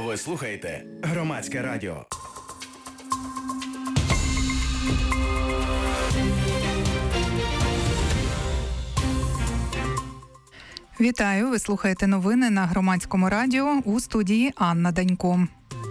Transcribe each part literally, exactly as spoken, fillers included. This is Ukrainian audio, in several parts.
Ви слухаєте Громадське радіо. Вітаю, ви слухаєте новини на Громадському радіо, у студії Анна Данько.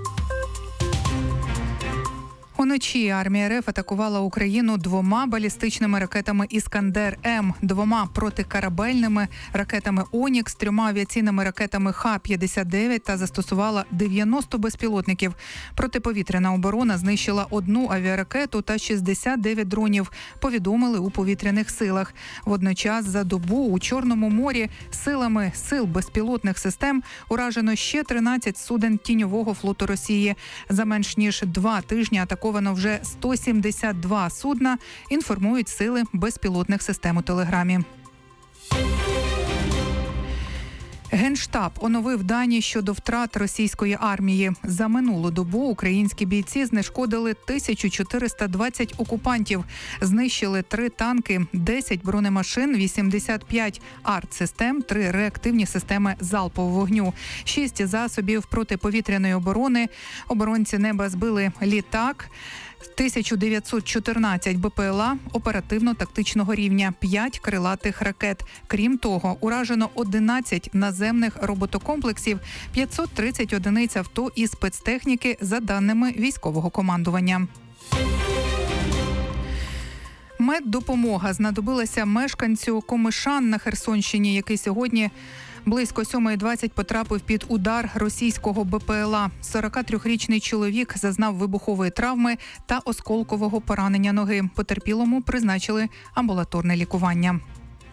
Уночі армія РФ атакувала Україну двома балістичними ракетами «Іскандер-М», двома протикорабельними ракетами «Онікс», трьома авіаційними ракетами Х п'ятдесят дев'ять та застосувала дев'яносто безпілотників. Протиповітряна оборона знищила одну авіаракету та шістдесят дев'ять дронів, повідомили у повітряних силах. Водночас за добу у Чорному морі силами сил безпілотних систем уражено ще тринадцять суден тіньового флоту Росії. За менш ніж два тижні атаковано вже сто сімдесят два судна, інформують сили безпілотних систем у Телеграмі. Генштаб оновив дані щодо втрат російської армії. За минулу добу українські бійці знешкодили тисячу чотириста двадцять окупантів, знищили три танки, десять бронемашин, вісімдесят п'ять артсистем, три реактивні системи залпового вогню, шість засобів протиповітряної оборони. Оборонці неба збили літак, тисяча дев'ятсот чотирнадцять БПЛА оперативно-тактичного рівня, п'ять крилатих ракет. Крім того, уражено одинадцять наземних роботокомплексів, п'ятсот тридцять одиниць авто і спецтехніки, за даними військового командування. Меддопомога знадобилася мешканцю Комишан на Херсонщині, який сьогодні близько сьомої двадцять потрапив під удар російського БПЛА. сорокатрирічний чоловік зазнав вибухової травми та осколкового поранення ноги. Потерпілому призначили амбулаторне лікування.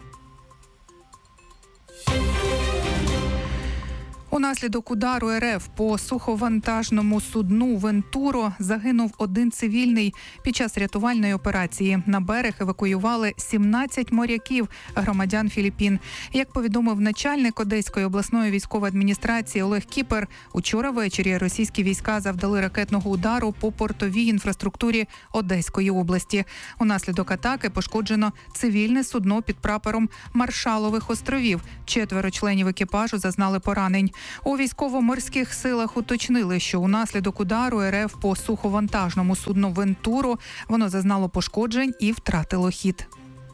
Унаслідок удару РФ по суховантажному судну «Вентуро» загинув один цивільний. Під час рятувальної операції на берег евакуювали сімнадцять моряків, громадян Філіппін. Як повідомив начальник Одеської обласної військової адміністрації Олег Кіпер, учора ввечері російські війська завдали ракетного удару по портовій інфраструктурі Одеської області. Унаслідок атаки пошкоджено цивільне судно під прапором Маршалових островів. Четверо членів екіпажу зазнали поранень. У військово-морських силах уточнили, що унаслідок удару РФ по суховантажному судну «Вентуро» воно зазнало пошкоджень і втратило хід.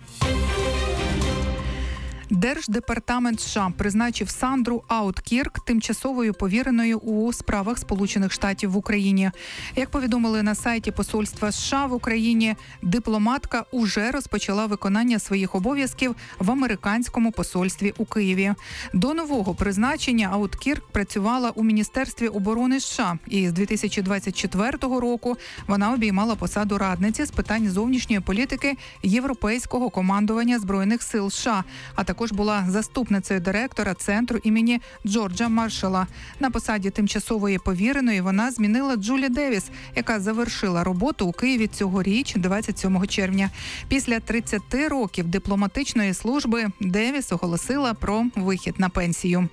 Держдепартамент США призначив Сандру Ауткірк тимчасовою повіреною у справах Сполучених Штатів в Україні. Як повідомили на сайті посольства США в Україні, дипломатка уже розпочала виконання своїх обов'язків в американському посольстві у Києві. До нового призначення Ауткірк працювала у Міністерстві оборони США, і з дві тисячі двадцять четвертого року вона обіймала посаду радниці з питань зовнішньої політики Європейського командування Збройних сил США, а також була заступницею директора центру імені Джорджа Маршала. На посаді тимчасової повіреної вона змінила Джулі Девіс, яка завершила роботу у Києві цьогоріч, двадцять сьомого червня. Після тридцяти років дипломатичної служби Девіс оголосила про вихід на пенсію.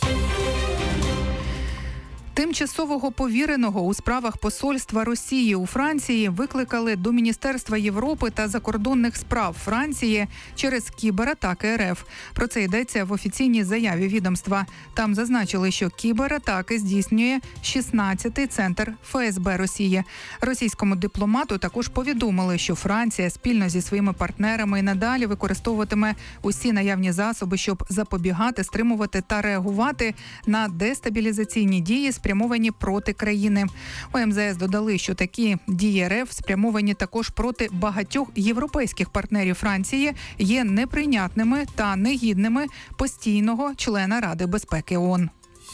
Тимчасового повіреного у справах посольства Росії у Франції викликали до Міністерства Європи та закордонних справ Франції через кібератаки РФ. Про це йдеться в офіційній заяві відомства. Там зазначили, що кібератаки здійснює шістнадцятий центр ФСБ Росії. Російському дипломату також повідомили, що Франція спільно зі своїми партнерами і надалі використовуватиме усі наявні засоби, щоб запобігати, стримувати та реагувати на дестабілізаційні дії, спрямовані проти країни. У ем зе ес додали, що такі дії РФ, спрямовані також проти багатьох європейських партнерів Франції, є неприйнятними та негідними постійного члена Ради безпеки ООН.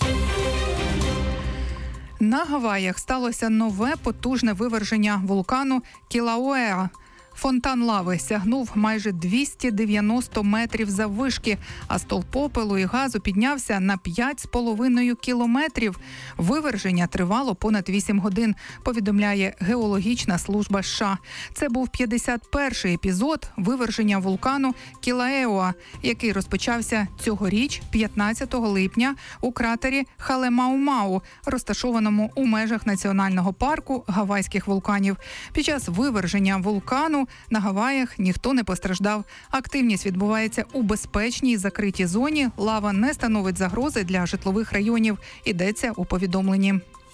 На Гаваях сталося нове потужне виверження вулкану Кілауеа. Фонтан лави сягнув майже двісті дев'яносто метрів заввишки, а стовп попелу і газу піднявся на п'ять з половиною кілометрів. Виверження тривало понад вісім годин, повідомляє Геологічна служба США. Це був п'ятдесят перший епізод виверження вулкану Кілауеа, який розпочався цьогоріч, п'ятнадцятого липня, у кратері Халемау-Мау, розташованому у межах національного парку гавайських вулканів. Під час виверження вулкану на Гаваях ніхто не постраждав. Активність відбувається у безпечній закритій зоні. Лава не становить загрози для житлових районів, йдеться у повідомленні.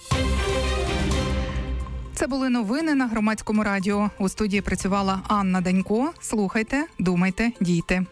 Це були новини на Громадському радіо. У студії працювала Анна Данько. Слухайте, думайте, дійте.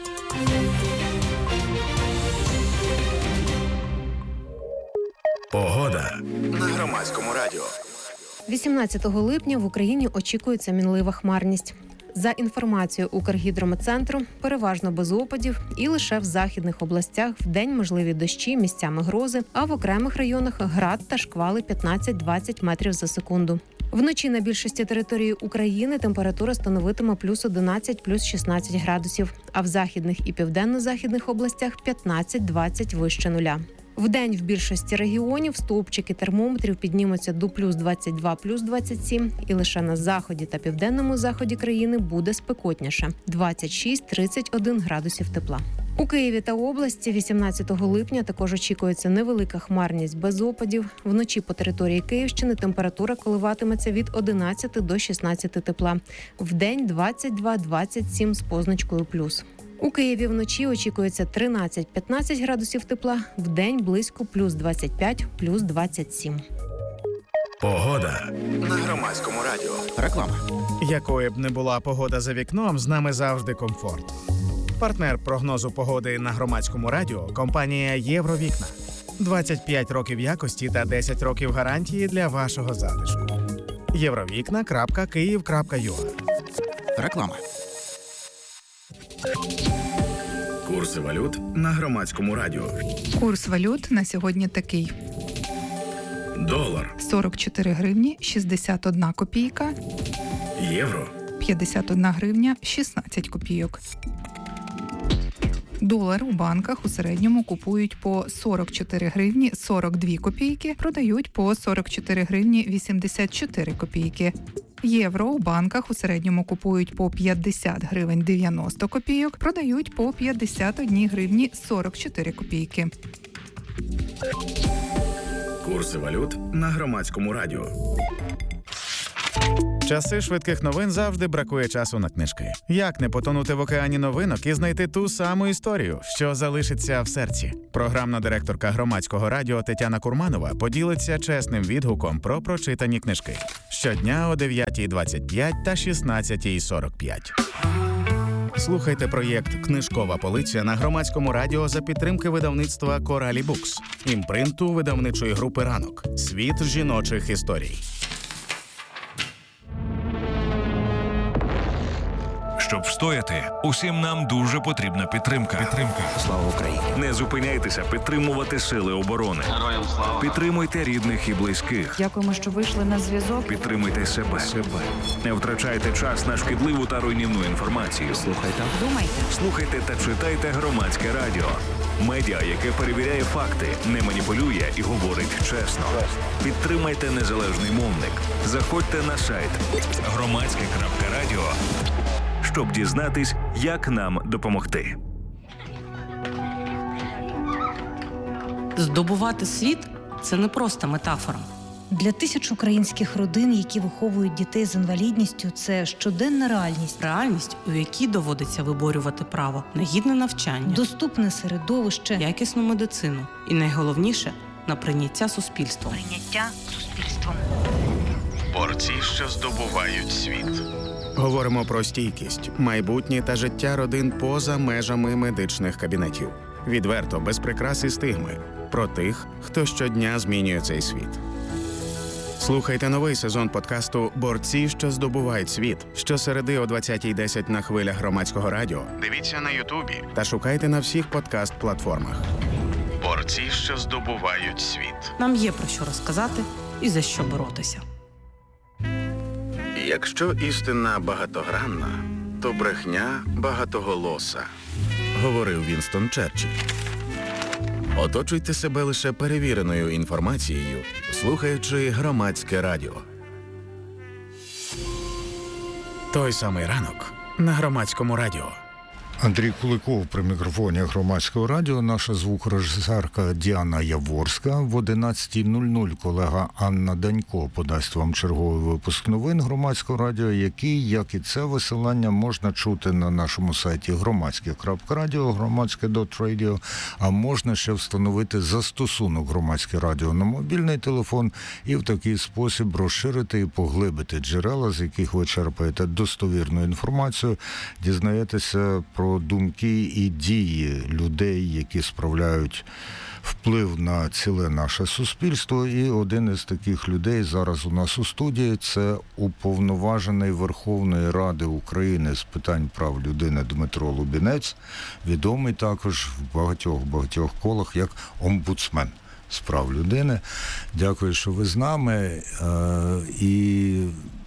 Погода на Громадському радіо. вісімнадцятого липня в Україні очікується мінлива хмарність. За інформацією Укргідрометцентру, переважно без опадів і лише в західних областях вдень можливі дощі, місцями грози, а в окремих районах град та шквали п'ятнадцять-двадцять метрів за секунду. Вночі на більшості території України температура становитиме плюс одинадцять, плюс шістнадцять градусів, а в західних і південно-західних областях п'ятнадцять-двадцять вище нуля. Вдень в більшості регіонів стовпчики термометрів піднімуться до плюс двадцять два, плюс двадцять сім, і лише на заході та південному заході країни буде спекотніше – двадцять шість - тридцять один градусів тепла. У Києві та області вісімнадцятого липня також очікується невелика хмарність без опадів. Вночі по території Київщини температура коливатиметься від одинадцяти до шістнадцяти тепла. Вдень двадцять два - двадцять сім з позначкою плюс. У Києві вночі очікується тринадцять-п'ятнадцять градусів тепла, вдень близько плюс двадцять п'ять, плюс двадцять сім. Погода на Громадському радіо. Реклама. Якою б не була погода за вікном, з нами завжди комфорт. Партнер прогнозу погоди на Громадському радіо – компанія «Євровікна». двадцять п'ять років якості та десять років гарантії для вашого затишку. євровікна крапка київ крапка ю а. Реклама. Курси валют на Громадському радіо. Курс валют на сьогодні такий. Долар. сорок чотири гривні, шістдесят одна копійка. Євро. п'ятдесят одна гривня, шістнадцять копійок. Долар у банках у середньому купують по сорок чотири гривні сорок дві копійки, продають по сорок чотири гривні вісімдесят чотири копійки. Євро у банках у середньому купують по п'ятдесят гривень дев'яносто копійок, продають по п'ятдесят одна гривні сорок чотири копійки. Курси валют на Громадському радіо. В часи швидких новин завжди бракує часу на книжки. Як не потонути в океані новинок і знайти ту саму історію, що залишиться в серці? Програмна директорка Громадського радіо Тетяна Курманова поділиться чесним відгуком про прочитані книжки. Щодня о дев'ятій двадцять п'ять та шістнадцятій сорок п'ять. Слухайте проєкт «Книжкова полиця» на Громадському радіо за підтримки видавництва «Коралі Букс», імпринту видавничої групи «Ранок». Світ жіночих історій. Щоб встояти, усім нам дуже потрібна підтримка. Підтримка. Слава Україні. Не зупиняйтеся підтримувати сили оборони. Героям слава. Підтримуйте рідних і близьких. Дякуємо, що вийшли на зв'язок. Підтримуйте себе. себе. Не втрачайте час на шкідливу та руйнівну інформацію. Слухайте. Думайте. Слухайте та читайте Громадське радіо. Медіа, яке перевіряє факти, не маніпулює і говорить чесно. Підтримайте незалежний мовник. Заходьте на сайт громадське крапка радіо, щоб дізнатись, як нам допомогти. Здобувати світ – це не просто метафора. Для тисяч українських родин, які виховують дітей з інвалідністю, це щоденна реальність. Реальність, у якій доводиться виборювати право на гідне навчання, Доступне середовище, якісну медицину і, найголовніше, на прийняття суспільством. прийняття суспільством. Борці, що здобувають світ. Говоримо про стійкість, майбутнє та життя родин поза межами медичних кабінетів. Відверто, без прикрас і стигми. Про тих, хто щодня змінює цей світ. Слухайте новий сезон подкасту «Борці, що здобувають світ» щосереди о двадцятій десять на хвилях Громадського радіо. Дивіться на Ютубі та шукайте на всіх подкаст-платформах. Борці, що здобувають світ. Нам є про що розказати і за що боротися. Якщо істина багатогранна, то брехня багатоголоса, говорив Вінстон Черчилль. Оточуйте себе лише перевіреною інформацією, слухаючи Громадське радіо. Той самий ранок на Громадському радіо. Андрій Куликов при мікрофоні Громадського радіо. Наша звукорежисерка Діана Яворська. В одинадцята нуль нуль колега Анна Данько подасть вам черговий випуск новин Громадського радіо, який, як і це висилання, можна чути на нашому сайті громадське крапка радіо, громадське крапка радіо, а можна ще встановити застосунок Громадське радіо на мобільний телефон і в такий спосіб розширити і поглибити джерела, з яких ви черпаєте достовірну інформацію, дізнаєтеся про думки і дії людей, які справляють вплив на ціле наше суспільство. І один із таких людей зараз у нас у студії – це уповноважений Верховної Ради України з питань прав людини Дмитро Лубінець, відомий також в багатьох-багатьох колах як омбудсмен з прав людини. Дякую, що ви з нами. І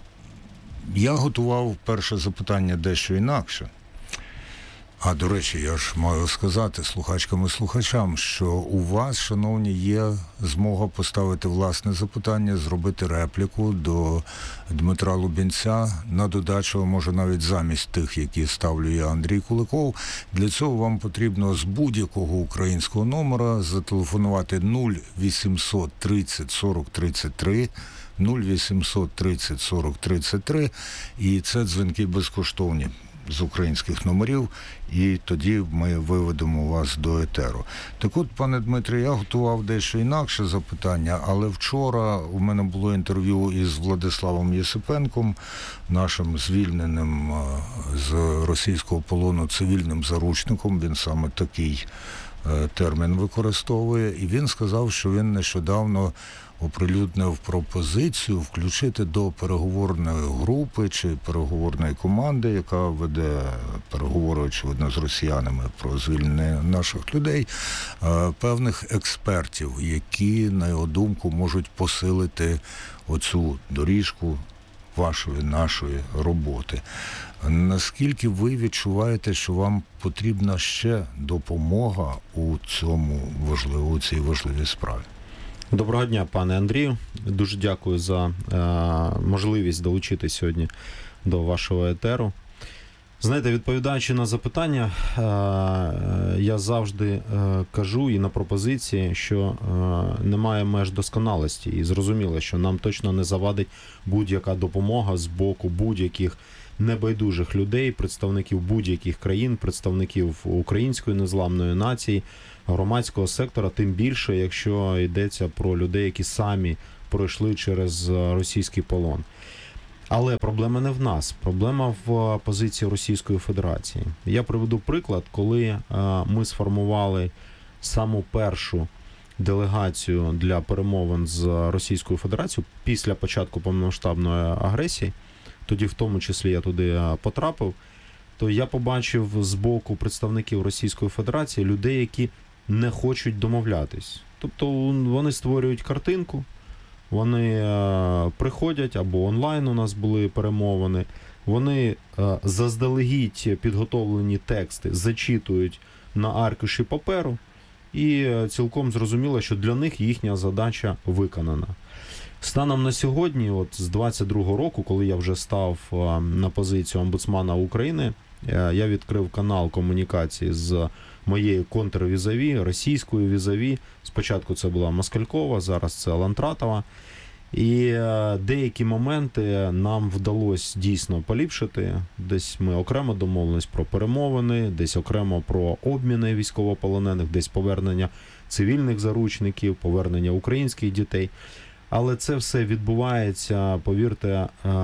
я готував перше запитання дещо інакше. А, до речі, я ж маю сказати слухачкам і слухачам, що у вас, шановні, є змога поставити власне запитання, зробити репліку до Дмитра Лубінця, на додачу, може навіть замість тих, які ставлю я, Андрій Куликов. Для цього вам потрібно з будь-якого українського номера зателефонувати нуль вісімсот тридцять сорок тридцять три, нуль вісімсот тридцять сорок тридцять три, і це дзвінки безкоштовні з українських номерів, і тоді ми виведемо вас до етеру. Так от, пане Дмитре, я готував дещо інакше запитання, але вчора у мене було інтерв'ю із Владиславом Єсипенком, нашим звільненим з російського полону цивільним заручником, він саме такий термін використовує, і він сказав, що він нещодавно оприлюднив пропозицію включити до переговорної групи чи переговорної команди, яка веде переговори, очевидно, з росіянами про звільнення наших людей, певних експертів, які, на його думку, можуть посилити оцю доріжку вашої, нашої роботи. Наскільки ви відчуваєте, що вам потрібна ще допомога у цьому важливо, у цій важливій справі? Доброго дня, пане Андрію. Дуже дякую за е, можливість долучитися сьогодні до вашого етеру. Знаєте, відповідаючи на запитання, е, я завжди е, кажу і на пропозиції, що е, немає меж досконалості. І зрозуміло, що нам точно не завадить будь-яка допомога з боку будь-яких небайдужих людей, представників будь-яких країн, представників української незламної нації, громадського сектора, тим більше, якщо йдеться про людей, які самі пройшли через російський полон. Але проблема не в нас, проблема в позиції Російської Федерації. Я приведу приклад, коли ми сформували саму першу делегацію для перемовин з Російською Федерацією після початку повномасштабної агресії, тоді в тому числі я туди потрапив, то я побачив з боку представників Російської Федерації людей, які не хочуть домовлятись. Тобто вони створюють картинку, вони е, приходять, або онлайн у нас були перемовини, вони е, заздалегідь підготовлені тексти зачитують на аркуші паперу, і е, цілком зрозуміло, що для них їхня задача виконана. Станом на сьогодні, от з двадцять другого року, коли я вже став е, на позицію омбудсмана України, е, я відкрив канал комунікації з моєю контрвізаві, російською візаві. Спочатку це була Москалькова, зараз це Лантратова. І деякі моменти нам вдалося дійсно поліпшити. Десь ми окремо домовились про перемовини, десь окремо про обміни військовополонених, десь повернення цивільних заручників, повернення українських дітей. Але це все відбувається, повірте,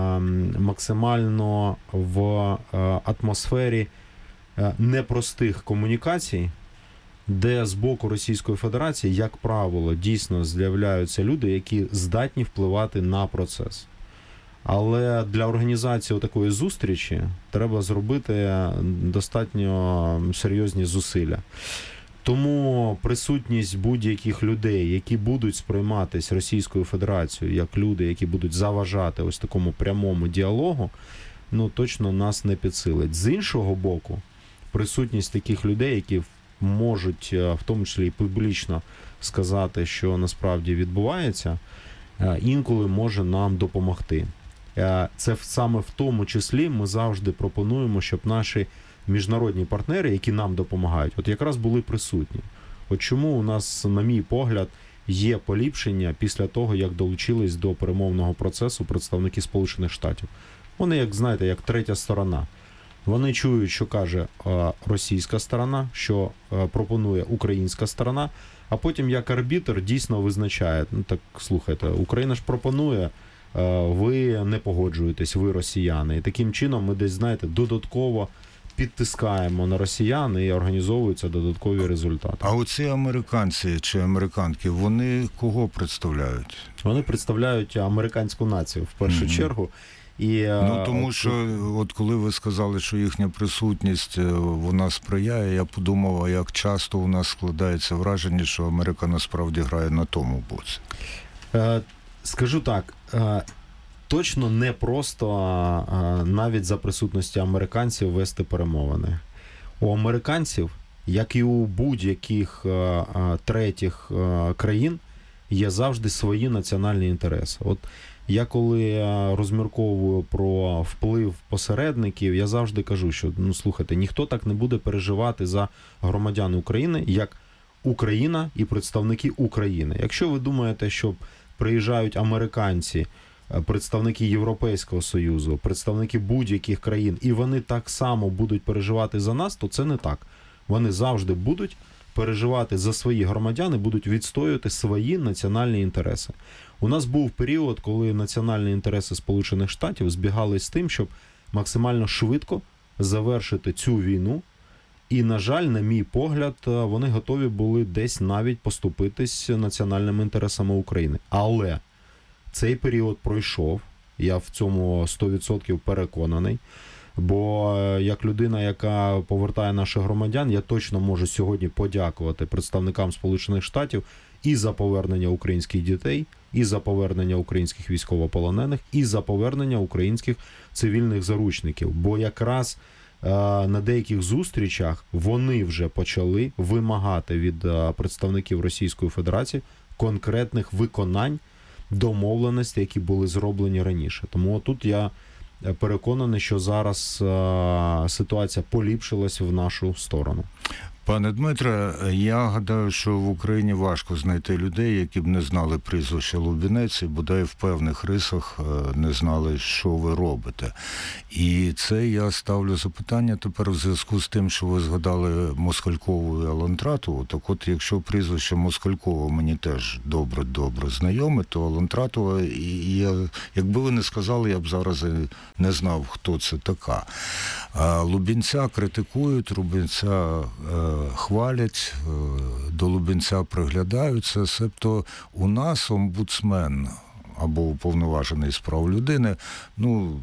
максимально в атмосфері непростих комунікацій, де з боку Російської Федерації, як правило, дійсно з'являються люди, які здатні впливати на процес. Але для організації такої зустрічі треба зробити достатньо серйозні зусилля. Тому присутність будь-яких людей, які будуть сприйматись Російською Федерацією як люди, які будуть заважати ось такому прямому діалогу, ну точно нас не підсилить. З іншого боку, присутність таких людей, які можуть, в тому числі і публічно сказати, що насправді відбувається, інколи може нам допомогти. Це саме в тому числі ми завжди пропонуємо, щоб наші міжнародні партнери, які нам допомагають, от якраз були присутні. От чому у нас, на мій погляд, є поліпшення після того, як долучились до перемовного процесу представники Сполучених Штатів. Вони, як знаєте, як третя сторона. Вони чують, що каже російська сторона, що пропонує українська сторона, а потім як арбітр дійсно визначає, ну так, слухайте, Україна ж пропонує, ви не погоджуєтесь, ви росіяни. І таким чином ми десь, знаєте, додатково підтискаємо на росіян і організовуються додаткові результати. А оці американці чи американки, вони кого представляють? Вони представляють американську націю, в першу mm-hmm. чергу. І, ну, тому що, от коли ви сказали, що їхня присутність, вона сприяє, я подумав, а як часто у нас складається враження, що Америка насправді грає на тому боці? Скажу так, точно не просто навіть за присутності американців вести перемовини. У американців, як і у будь-яких третіх країн, є завжди свої національні інтереси. От я коли розмірковую про вплив посередників, я завжди кажу, що, ну, слухайте, ніхто так не буде переживати за громадян України, як Україна і представники України. Якщо ви думаєте, що приїжджають американці, представники Європейського Союзу, представники будь-яких країн, і вони так само будуть переживати за нас, то це не так. Вони завжди будуть переживати за свої громадян і будуть відстоювати свої національні інтереси. У нас був період, коли національні інтереси Сполучених Штатів збігались з тим, щоб максимально швидко завершити цю війну. І, на жаль, на мій погляд, вони готові були десь навіть поступитись національними інтересами України. Але цей період пройшов, я в цьому сто відсотків переконаний. Бо як людина, яка повертає наших громадян, я точно можу сьогодні подякувати представникам Сполучених Штатів і за повернення українських дітей, і за повернення українських військовополонених, і за повернення українських цивільних заручників. Бо якраз е, на деяких зустрічах вони вже почали вимагати від е, представників Російської Федерації конкретних виконань домовленостей, які були зроблені раніше. Тому тут я переконаний, що зараз е, ситуація поліпшилась в нашу сторону. Пане Дмитре, я гадаю, що в Україні важко знайти людей, які б не знали прізвища Лубінець і бодай в певних рисах не знали, що ви робите. І це я ставлю запитання тепер в зв'язку з тим, що ви згадали Москалькову і Алантратову. Так от, якщо прізвище Москалькова мені теж добре-добре знайоме, то Алантратова, і я, якби ви не сказали, я б зараз не знав, хто це така. А Лубінця критикують, Лубінця хвалять, до Лубінця приглядаються, себто у нас омбудсмен або уповноважений з прав людини, ну,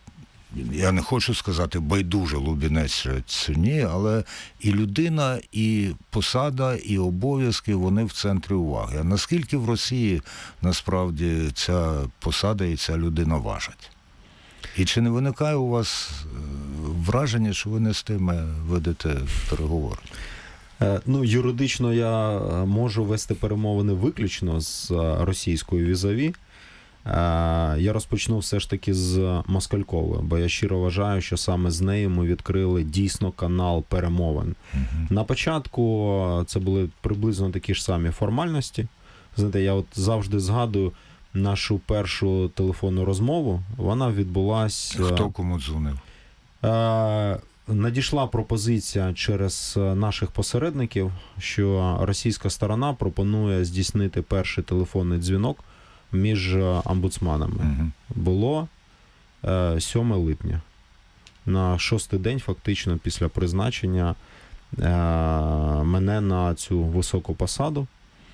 я не хочу сказати байдуже Лубінець чи ні, але і людина, і посада, і обов'язки, вони в центрі уваги. А наскільки в Росії насправді ця посада і ця людина важать? І чи не виникає у вас враження, що ви не з тими ведете переговори? Ну, юридично я можу вести перемовини виключно з російською візаві. Я розпочну все ж таки з Москалькової, бо я щиро вважаю, що саме з нею ми відкрили дійсно канал перемовин. Uh-huh. На початку це були приблизно такі ж самі формальності. Знаєте, я от завжди згадую нашу першу телефонну розмову. Вона відбулась... Хто кому дзвонив? Надійшла пропозиція через наших посередників, що російська сторона пропонує здійснити перший телефонний дзвінок між омбудсманами. Угу. Було сьоме липня. На шостий день, фактично, після призначення мене на цю високу посаду.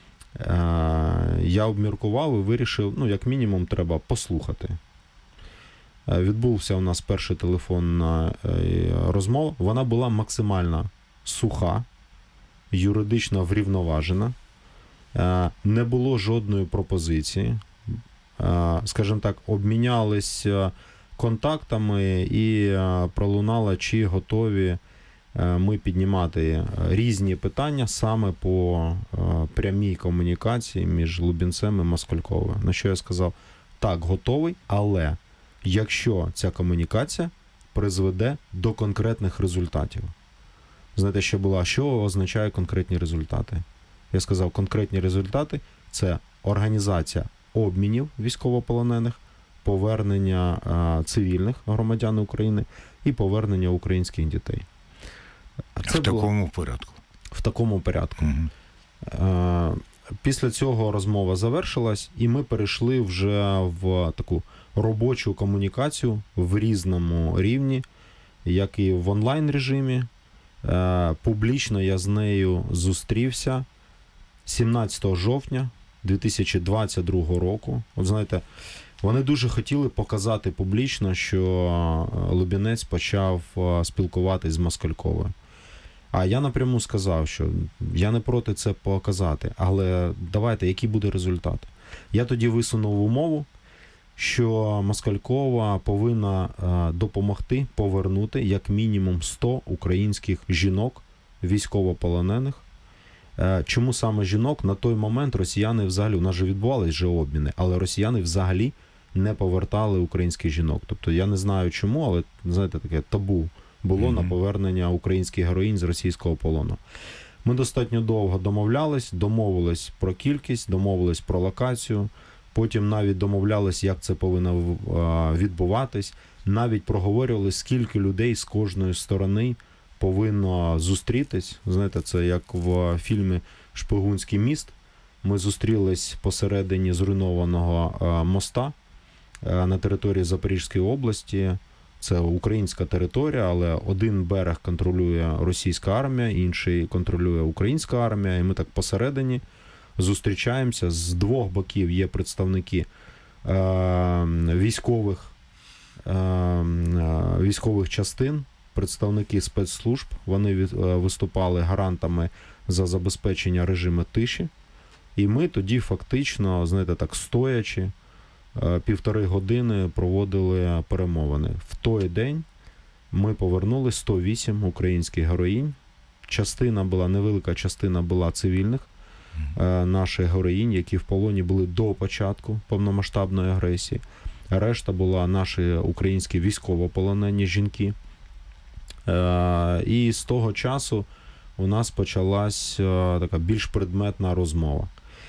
Я обміркував і вирішив, ну, як мінімум, треба послухати. Відбувся у нас перша телефонна розмова. Вона була максимально суха, юридично врівноважена. Не було жодної пропозиції. Скажімо так, обмінялись контактами і пролунало, чи готові ми піднімати різні питання саме по прямій комунікації між Лубінцем і Москальковою. На що я сказав, так, готовий, але якщо ця комунікація призведе до конкретних результатів. Знаєте, що було, що означає конкретні результати? Я сказав, конкретні результати – це організація обмінів військовополонених, повернення а, цивільних громадян України і повернення українських дітей. Це в такому було... порядку? В такому порядку. Угу. А, після цього розмова завершилась, і ми перейшли вже в таку робочу комунікацію в різному рівні, як і в онлайн-режимі. А, публічно я з нею зустрівся сімнадцятого жовтня дві тисячі двадцять другого року. От знаєте, вони дуже хотіли показати публічно, що Лубінець почав спілкуватись з Москальковою. А я напряму сказав, що я не проти це показати, але давайте, який буде результат. Я тоді висунув умову, що Москалькова повинна допомогти повернути як мінімум сто українських жінок, військовополонених. Чому саме жінок? На той момент росіяни взагалі, у нас же відбувались вже обміни, але росіяни взагалі не повертали українських жінок. Тобто я не знаю чому, але, знаєте, таке табу було mm-hmm. на повернення українських героїнь з російського полону. Ми достатньо довго домовлялись, домовились про кількість, домовились про локацію, потім навіть домовлялись, як це повинно відбуватись, навіть проговорювали, скільки людей з кожної сторони повинно зустрітись. Знаєте, це як в фільмі «Шпигунський міст». Ми зустрілись посередині зруйнованого моста на території Запорізької області. Це українська територія, але один берег контролює російська армія, інший контролює українська армія. І ми так посередині зустрічаємося. З двох боків є представники е- військових, е- військових частин, представники спецслужб. Вони від, е- виступали гарантами за забезпечення режиму тиші. І ми тоді фактично, знаєте, так стоячи, півтори години проводили перемовини. В той день ми повернули сто вісім українських героїнь. Частина була, невелика частина була цивільних наших героїнь, які в полоні були до початку повномасштабної агресії. Решта була наші українські військовополонені жінки. І з того часу у нас почалась така більш предметна розмова.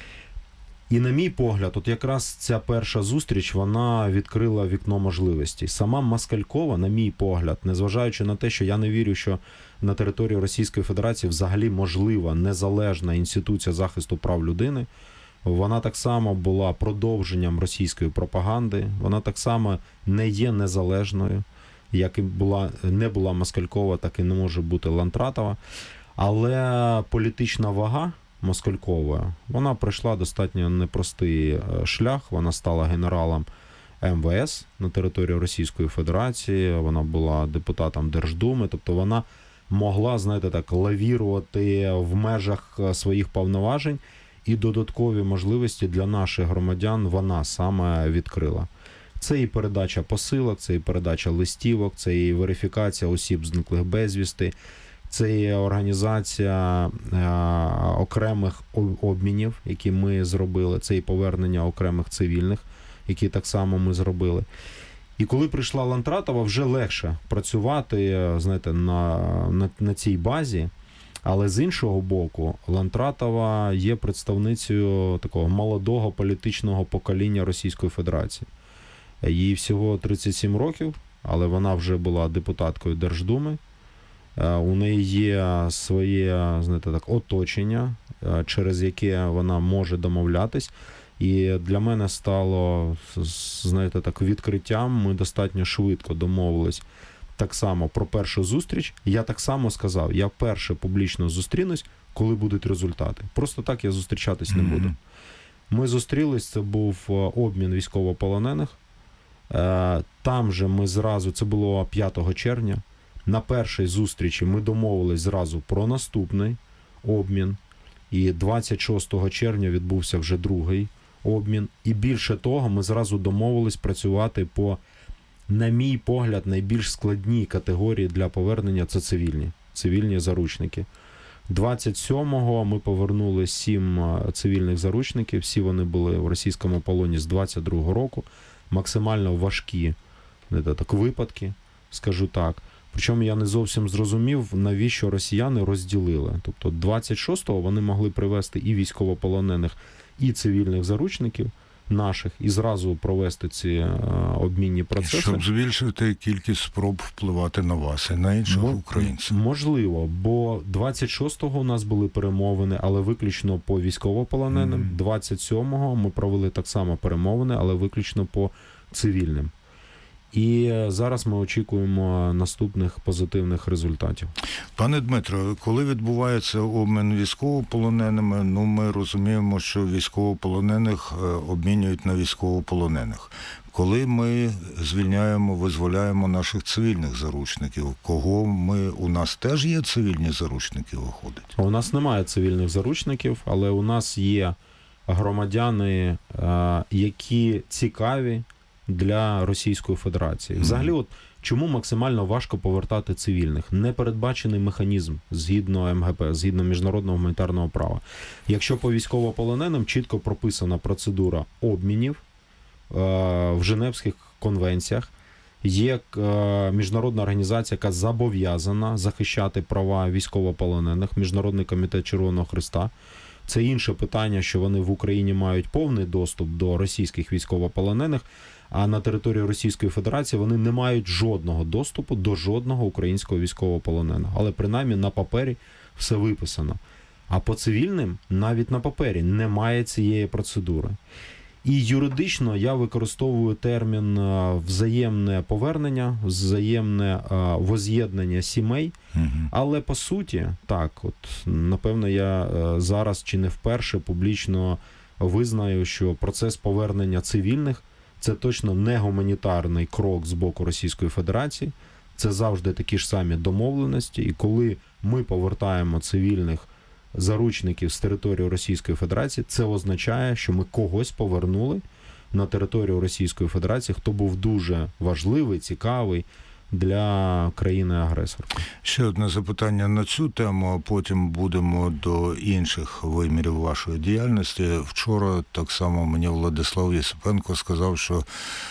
І на мій погляд, от якраз ця перша зустріч, вона відкрила вікно можливостей. Сама Москалькова, на мій погляд, незважаючи на те, що я не вірю, що на території Російської Федерації взагалі можлива незалежна інституція захисту прав людини, вона так само була продовженням російської пропаганди, вона так само не є незалежною, як і була, не була Москалькова, так і не може бути Лантратова. Але політична вага Москальковою, вона пройшла достатньо непростий шлях, вона стала генералом ем ве ес на території Російської Федерації, вона була депутатом Держдуми, тобто вона могла, знаєте, так, лавірувати в межах своїх повноважень, і додаткові можливості для наших громадян вона саме відкрила. Це і передача посилок, це і передача листівок, це і верифікація осіб зниклих безвісти, це є організація е, окремих обмінів, які ми зробили, це і повернення окремих цивільних, які так само ми зробили. І коли прийшла Лантратова, вже легше працювати, знаєте, на, на, на цій базі, але з іншого боку, Лантратова є представницею такого молодого політичного покоління Російської Федерації. Їй всього тридцять сім років, але вона вже була депутаткою Держдуми. У неї є своє, знаєте, так, оточення, через яке вона може домовлятись. І для мене стало, знаєте, так, відкриттям. Ми достатньо швидко домовились так само про першу зустріч. Я так само сказав, я вперше публічно зустрінусь, коли будуть результати. Просто так я зустрічатись не буду. Ми зустрілись, це був обмін військовополонених. Там же ми зразу, це було п'ятого червня, на першій зустрічі ми домовились зразу про наступний обмін. І двадцять шостого червня відбувся вже другий обмін. І більше того, ми зразу домовились працювати по, на мій погляд, найбільш складній категорії для повернення – це цивільні, цивільні заручники. двадцять сьомого ми повернули сім цивільних заручників, всі вони були в російському полоні з двадцять другого року, максимально важкі, не так, випадки. скажу так. Причому я не зовсім зрозумів, навіщо росіяни розділили. Тобто двадцять шостого вони могли привезти і військовополонених, і цивільних заручників наших, і зразу провести ці е, обмінні процеси. Щоб збільшити кількість спроб впливати на вас і на інших М- українців. Можливо, бо двадцять шостого у нас були перемовини, але виключно по військовополоненим. Mm. двадцять сьомого ми провели так само перемовини, але виключно по цивільним. І зараз ми очікуємо наступних позитивних результатів. Пане Дмитро, коли відбувається обмін військовополоненими, ну ми розуміємо, що військовополонених обмінюють на військовополонених. Коли ми звільняємо, визволяємо наших цивільних заручників, кого ми, у нас теж є цивільні заручники, виходить? У нас немає цивільних заручників, але у нас є громадяни, які цікаві для Російської Федерації. Взагалі, от чому максимально важко повертати цивільних? Непередбачений механізм згідно ем ге пе, згідно міжнародного гуманітарного права. Якщо по військовополоненим чітко прописана процедура обмінів е- в Женевських конвенціях, є е- міжнародна організація, яка зобов'язана захищати права військовополонених, Міжнародний комітет Червоного Хреста. Це інше питання, що вони в Україні мають повний доступ до російських військовополонених, а на території Російської Федерації вони не мають жодного доступу до жодного українського військовополоненого. Але принаймні на папері все виписано. А по цивільним навіть на папері немає цієї процедури. І юридично я використовую термін взаємне повернення, взаємне воз'єднання сімей, угу. Але по суті, так, от напевно, я зараз чи не вперше публічно визнаю, що процес повернення цивільних – це точно не гуманітарний крок з боку Російської Федерації, це завжди такі ж самі домовленості, і коли ми повертаємо цивільних заручників з території Російської Федерації, це означає, що ми когось повернули на територію Російської Федерації, хто був дуже важливий, цікавий для країни-агресорки. Ще одне запитання на цю тему, а потім будемо до інших вимірів вашої діяльності. Вчора так само мені Владислав Єсипенко сказав, що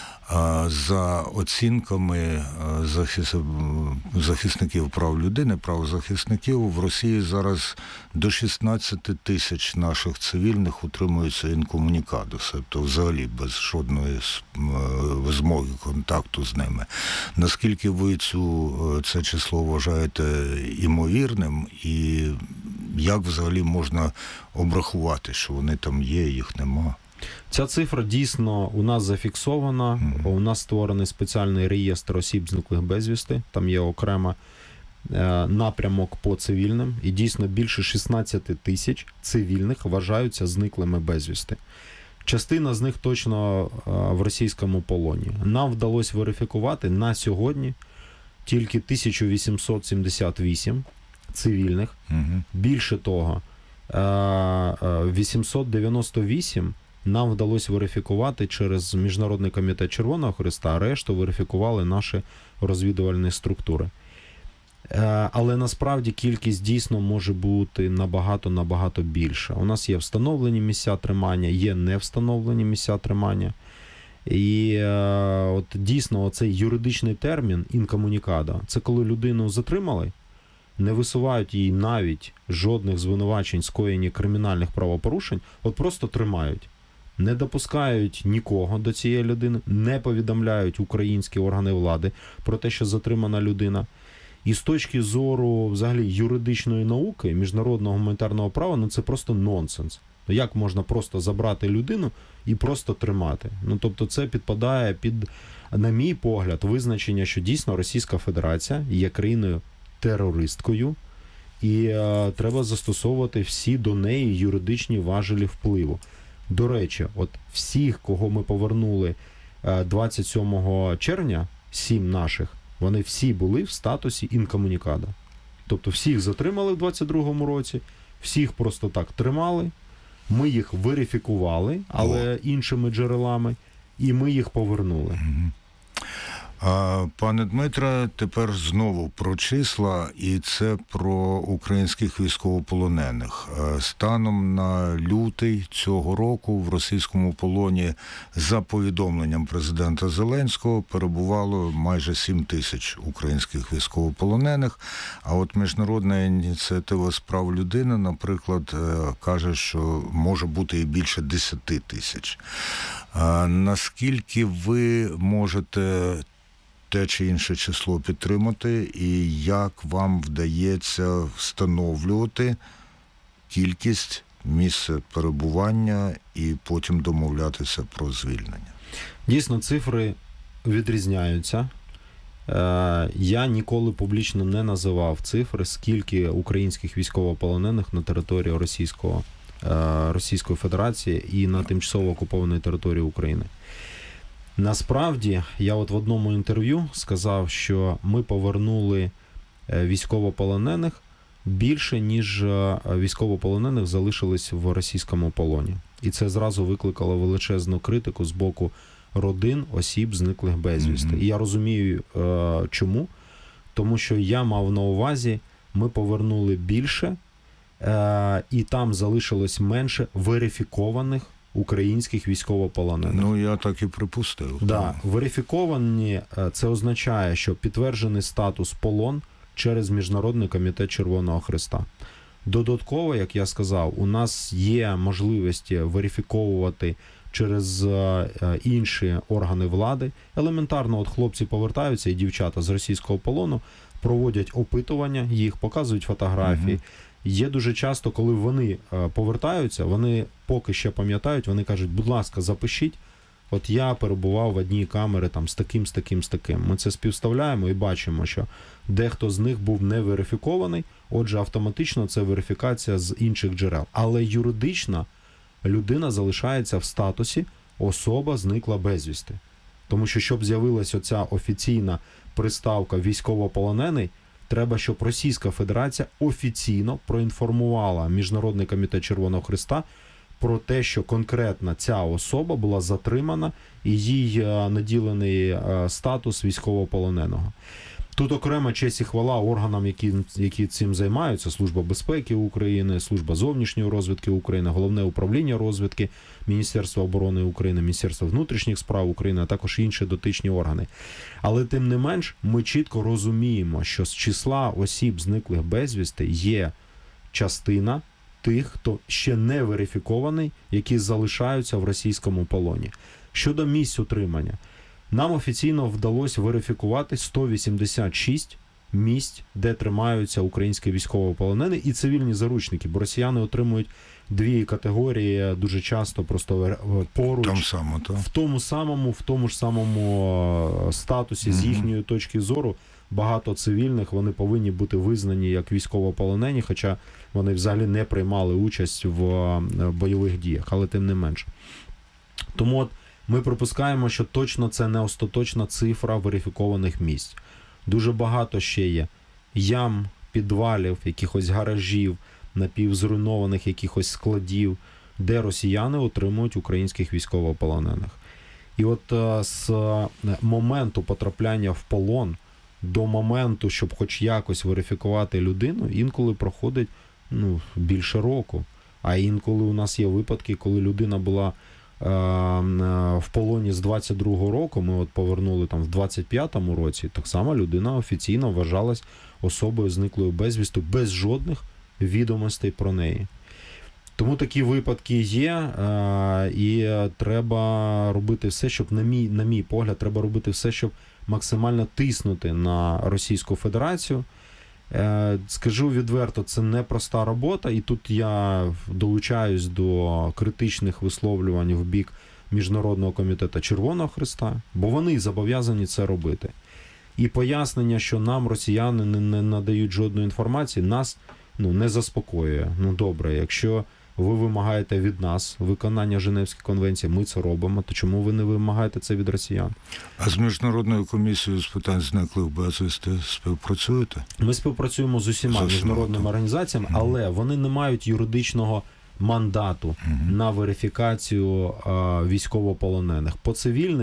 за оцінками захис... захисників прав людини, правозахисників, в Росії зараз до шістнадцять тисяч наших цивільних утримуються інкомунікадо, тобто взагалі без жодної змоги контакту з ними. Наскільки ви цю, це число вважаєте імовірним, і як взагалі можна обрахувати, що вони там є, їх нема? Ця цифра дійсно у нас зафіксована, mm-hmm. у нас створений спеціальний реєстр осіб зниклих безвісти, там є окрема е, напрямок по цивільним, і дійсно більше шістнадцять тисяч цивільних вважаються зниклими безвісти. Частина з них точно е, в російському полоні. Нам вдалося верифікувати на сьогодні тільки тисяча вісімсот сімдесят вісім цивільних. Mm-hmm. Більше того, е, е, вісімсот дев'яносто вісім нам вдалося верифікувати через Міжнародний комітет Червоного Хреста, а решту верифікували наші розвідувальні структури. Але насправді кількість дійсно може бути набагато-набагато більша. У нас є встановлені місця тримання, є не встановлені місця тримання. І от дійсно оцей юридичний термін інкомунікадо – це коли людину затримали, не висувають їй навіть жодних звинувачень, скоєнні кримінальних правопорушень, от просто тримають. Не допускають нікого до цієї людини, не повідомляють українські органи влади про те, що затримана людина. І з точки зору взагалі юридичної науки, міжнародного гуманітарного права, ну це просто нонсенс. Як можна просто забрати людину і просто тримати? Ну тобто це підпадає під, на мій погляд, визначення, що дійсно Російська Федерація є країною терористкою, і е, треба застосовувати всі до неї юридичні важелі впливу. До речі, от всіх, кого ми повернули двадцять сьомого червня, сім наших, вони всі були в статусі інкомунікадо. Тобто всіх затримали в двадцять другому році, всіх просто так тримали, ми їх верифікували, але іншими джерелами, і ми їх повернули. А, пане Дмитре, тепер знову про числа, і це про українських військовополонених. Станом на лютий цього року в російському полоні, за повідомленням президента Зеленського, перебувало майже сім тисяч українських військовополонених. А от Міжнародна ініціатива з прав людини, наприклад, каже, що може бути і більше десять тисяч. А наскільки ви можете те чи інше число підтримати, і як вам вдається встановлювати кількість, місце перебування і потім домовлятися про звільнення? Дійсно, цифри відрізняються. Я ніколи публічно не називав цифри, скільки українських військовополонених на території Російського, Російської Федерації і на тимчасово окупованій території України. Насправді, я от в одному інтерв'ю сказав, що ми повернули військовополонених більше, ніж військовополонених залишились в російському полоні. І це зразу викликало величезну критику з боку родин осіб, зниклих безвісти. Mm-hmm. І я розумію, чому. Тому що я мав на увазі, ми повернули більше, і там залишилось менше верифікованих українських військовополонених. Ну, я так і припустив. Да. Верифіковані, це означає, що підтверджений статус полон через Міжнародний комітет Червоного Хреста. Додатково, як я сказав, у нас є можливості верифіковувати через інші органи влади. Елементарно, от хлопці повертаються і дівчата з російського полону, проводять опитування, їх показують фотографії. Угу. Є дуже часто, коли вони повертаються, вони поки ще пам'ятають, вони кажуть, будь ласка, запишіть, от я перебував в одній камері там з таким, з таким, з таким. Ми це співставляємо і бачимо, що дехто з них був не верифікований, отже, автоматично це верифікація з інших джерел. Але юридично людина залишається в статусі особа зникла безвісти. Тому що, щоб з'явилася оця офіційна приставка військовополонений, треба, щоб Російська Федерація офіційно проінформувала Міжнародний комітет Червоного Хреста про те, що конкретно ця особа була затримана і їй наділений статус військовополоненого. Тут окрема честь і хвала органам, які, які цим займаються. Служба безпеки України, Служба зовнішньої розвідки України, Головне управління розвідки, Міністерство оборони України, Міністерство внутрішніх справ України, а також інші дотичні органи. Але тим не менш, ми чітко розуміємо, що з числа осіб, зниклих безвісти, є частина тих, хто ще не верифікований, які залишаються в російському полоні. Щодо місць утримання, нам офіційно вдалося верифікувати сто вісімдесят шість місць, де тримаються українські військовополонені і цивільні заручники, бо росіяни отримують дві категорії дуже часто просто поруч. Там само, то. В тому самому, в тому ж самому статусі, mm-hmm. з їхньої точки зору, багато цивільних, вони повинні бути визнані як військовополонені, хоча вони взагалі не приймали участь в бойових діях, але тим не менше. Тому от ми припускаємо, що точно це не остаточна цифра верифікованих місць. Дуже багато ще є ям, підвалів, якихось гаражів, напівзруйнованих якихось складів, де росіяни отримують українських військовополонених. І от з моменту потрапляння в полон до моменту, щоб хоч якось верифікувати людину, інколи проходить ну, більше року. А інколи у нас є випадки, коли людина була в полоні з двадцять другого року, ми от повернули там в двадцять п'ятому році, так само людина офіційно вважалась особою зниклою безвістю, без жодних відомостей про неї. Тому такі випадки є, і треба робити все, щоб, на мій, на мій погляд, треба робити все, щоб максимально тиснути на Російську Федерацію. Скажу відверто, це непроста робота, і тут я долучаюсь до критичних висловлювань в бік Міжнародного комітету Червоного Хреста, бо вони зобов'язані це робити. І пояснення, що нам росіяни не, не надають жодної інформації, нас ну, не заспокоює. Ну добре, якщо ви вимагаєте від нас виконання Женевської конвенції, ми це робимо, то чому ви не вимагаєте це від росіян? А з Міжнародною комісією з питань зниклих безвісти співпрацюєте? Ми співпрацюємо з усіма міжнародними організаціями, mm-hmm. але вони не мають юридичного мандату mm-hmm. на верифікацію а, військовополонених. По цивільним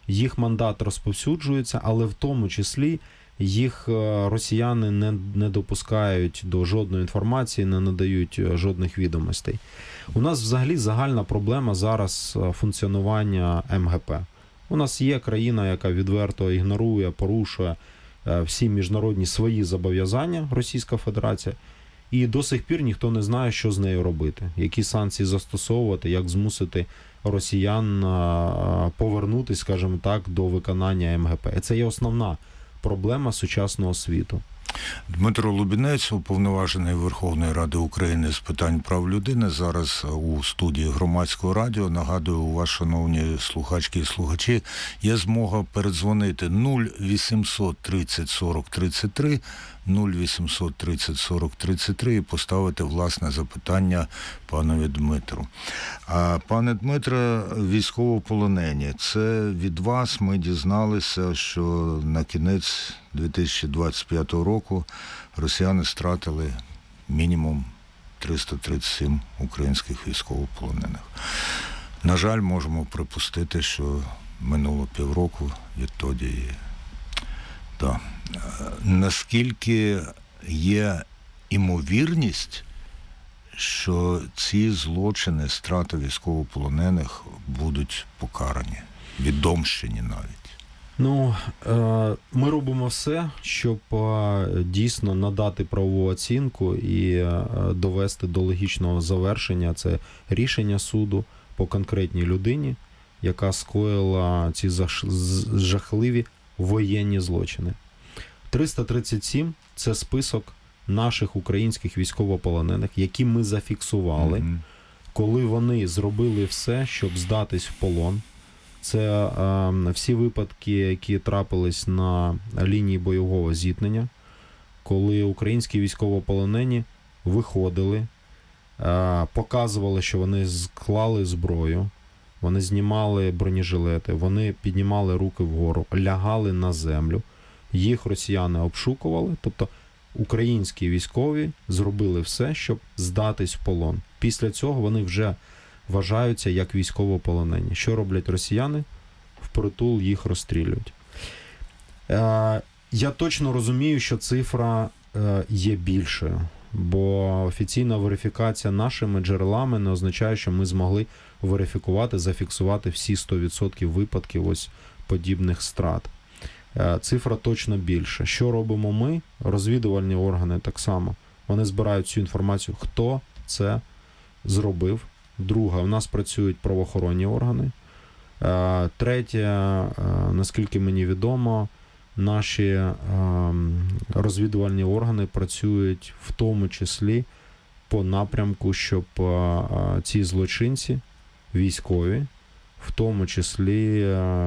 їх мандат розповсюджується, але в тому числі їх росіяни не, не допускають до жодної інформації, не надають жодних відомостей. У нас взагалі загальна проблема зараз функціонування ем ге пе. У нас є країна, яка відверто ігнорує, порушує всі міжнародні свої зобов'язання, Російська Федерація, і до сих пір ніхто не знає, що з нею робити, які санкції застосовувати, як змусити росіян повернутися, скажімо так, до виконання ем ге пе. І це є основна проблема сучасного світу. Дмитро Лубінець, уповноважений Верховної Ради України з питань прав людини, зараз у студії Громадського радіо. Нагадую, у вас, шановні слухачки і слухачі, є змога передзвонити нуль вісімсот тридцять сорок тридцять три, нуль вісімсот тридцять сорок тридцять три і поставити власне запитання панові Дмитру. А, пане Дмитре, військовополонені, це від вас ми дізналися, що на кінець дві тисячі двадцять п'ятого року росіяни стратили мінімум триста тридцять сім українських військовополонених. На жаль, можемо припустити, що минуло півроку відтоді. Да. Наскільки є імовірність, що ці злочини, страти військовополонених будуть покарані, відомщені навіть? Ну, ми робимо все, щоб дійсно надати правову оцінку і довести до логічного завершення це рішення суду по конкретній людині, яка скоїла ці жахливі воєнні злочини. триста тридцять сім – це список наших українських військовополонених, які ми зафіксували, mm-hmm. коли вони зробили все, щоб здатись в полон. Це е, всі випадки, які трапились на лінії бойового зіткнення, коли українські військовополонені виходили, е, показували, що вони склали зброю, вони знімали бронежилети, вони піднімали руки вгору, лягали на землю, їх росіяни обшукували, тобто українські військові зробили все, щоб здатись в полон. Після цього вони вже вважаються як військовополонені. Що роблять росіяни? Впритул їх розстрілюють. Е, я точно розумію, що цифра е, є більшою, бо офіційна верифікація нашими джерелами не означає, що ми змогли верифікувати, зафіксувати всі сто відсотків випадків ось подібних страт. Е, цифра точно більша. Що робимо ми? Розвідувальні органи так само. Вони збирають цю інформацію, хто це зробив. Друга, у нас працюють правоохоронні органи. Третє, наскільки мені відомо, наші розвідувальні органи працюють в тому числі по напрямку, щоб ці злочинці, військові, в тому числі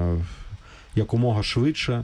якомога швидше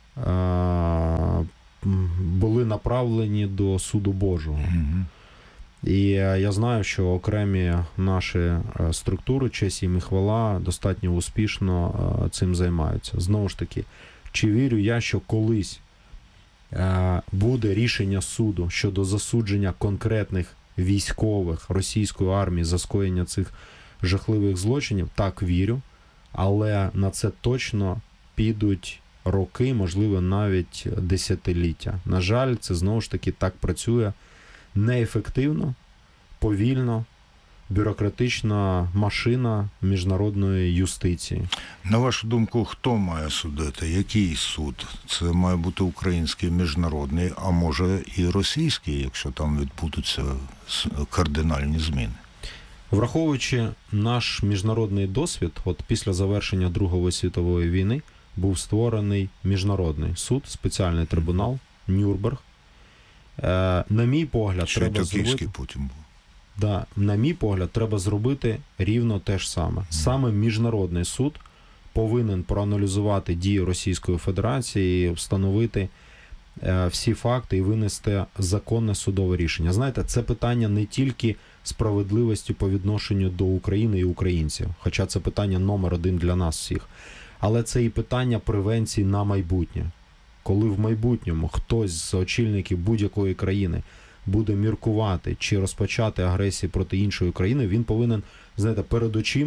були направлені до суду Божого. І я знаю, що окремі наші структури, честь їм і хвала, достатньо успішно цим займаються. Знову ж таки, чи вірю я, що колись буде рішення суду щодо засудження конкретних військових російської армії за скоєння цих жахливих злочинів? Так, вірю, але на це точно підуть роки, можливо, навіть десятиліття. На жаль, це знову ж таки так працює неефективно, повільно, бюрократична машина міжнародної юстиції. На вашу думку, хто має судити? Який суд? Це має бути український, міжнародний, а може і російський, якщо там відбудуться кардинальні зміни? Враховуючи наш міжнародний досвід, от після завершення Другої світової війни був створений міжнародний суд, спеціальний трибунал, Нюрнберг. Е, на мій погляд, Ще треба зробити... потім був. Да, на мій погляд, треба зробити рівно те ж саме. Mm. Саме міжнародний суд повинен проаналізувати дії Російської Федерації, встановити е, всі факти і винести законне судове рішення. Знаєте, це питання не тільки справедливості по відношенню до України і українців, хоча це питання номер один для нас всіх, але це і питання превенції на майбутнє. Коли в майбутньому хтось з очільників будь-якої країни буде міркувати чи розпочати агресію проти іншої країни, він повинен, знаєте, перед очима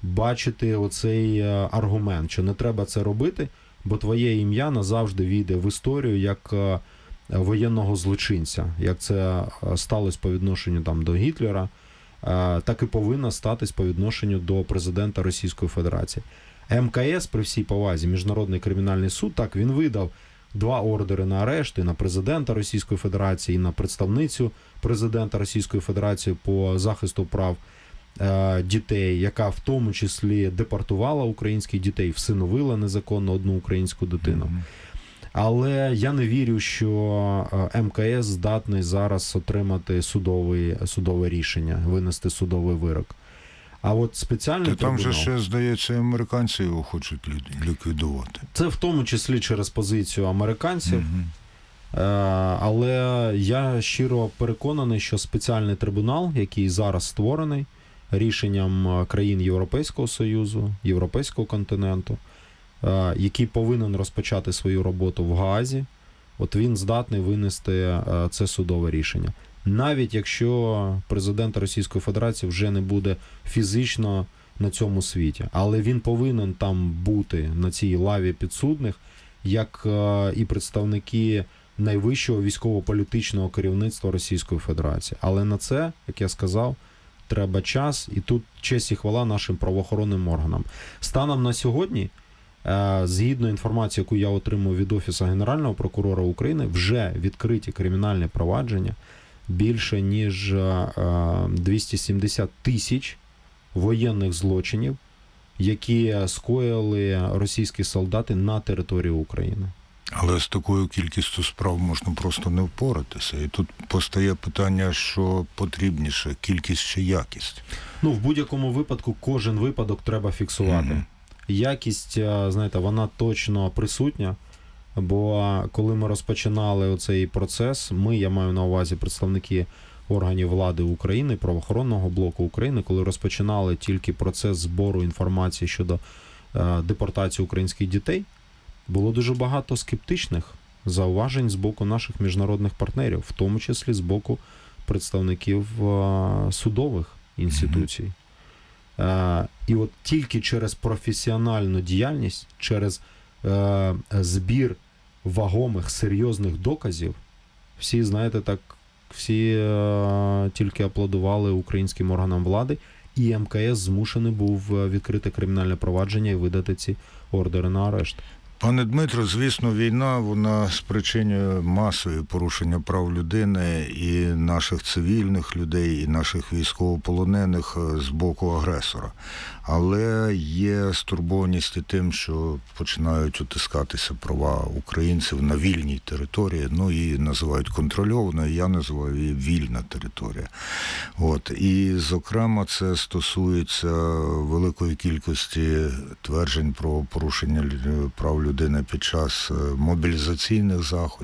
бачити оцей аргумент, що не треба це робити, бо твоє ім'я назавжди війде в історію як воєнного злочинця, як це сталося по відношенню там до Гітлера, так і повинно статись по відношенню до президента Російської Федерації. ем ка ес, при всій повазі, Міжнародний кримінальний суд, так, він видав два ордери на арешт і на президента Російської Федерації, і на представницю президента Російської Федерації по захисту прав е, дітей, яка в тому числі депортувала українських дітей, всиновила незаконно одну українську дитину. Mm-hmm. Але я не вірю, що ем ка ес здатний зараз отримати судовий, судове рішення, винести судовий вирок. А от спеціальний Та там трибунал, же ще, здається, американці його хочуть ліквідувати. Це в тому числі через позицію американців. Угу. Але я щиро переконаний, що спеціальний трибунал, який зараз створений рішенням країн Європейського Союзу, Європейського континенту, який повинен розпочати свою роботу в Гаазі, от він здатний винести це судове рішення. Навіть якщо президент Російської Федерації вже не буде фізично на цьому світі. Але він повинен там бути, на цій лаві підсудних, як і представники найвищого військово-політичного керівництва Російської Федерації. Але на це, як я сказав, треба час, і тут честь і хвала нашим правоохоронним органам. Станом на сьогодні, згідно інформації, яку я отримав від Офісу Генерального прокурора України, вже відкриті кримінальні провадження більше ніж двісті сімдесят тисяч воєнних злочинів, які скоїли російські солдати на території України. Але з такою кількістю справ можна просто не впоратися. І тут постає питання, що потрібніше, кількість чи якість? Ну, в будь-якому випадку кожен випадок треба фіксувати. Mm-hmm. Якість, знаєте, вона точно присутня, бо коли ми розпочинали оцей процес, ми, я маю на увазі представники органів влади України, правоохоронного блоку України, коли розпочинали тільки процес збору інформації щодо е, депортації українських дітей, було дуже багато скептичних зауважень з боку наших міжнародних партнерів, в тому числі з боку представників е, судових інституцій. Е, і от тільки через професіональну діяльність, через е, збір вагомих, серйозних доказів, всі, знаєте, так, всі е, тільки аплодували українським органам влади, і ем ка ес змушений був відкрити кримінальне провадження і видати ці ордери на арешт. Пане Дмитро, звісно, війна, вона спричинює масові порушення прав людини і наших цивільних людей, і наших військовополонених з боку агресора. Але є стурбованість і тим, що починають утискатися права українців на вільній території, ну і називають контрольованою, я називаю її вільна територія. От. І, зокрема, це стосується великої кількості тверджень про порушення прав людини під час мобілізаційних заходів.